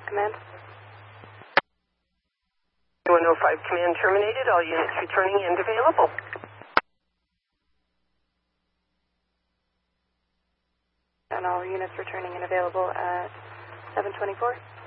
command. 105 command terminated. All units returning and available. And all units returning and available at 724.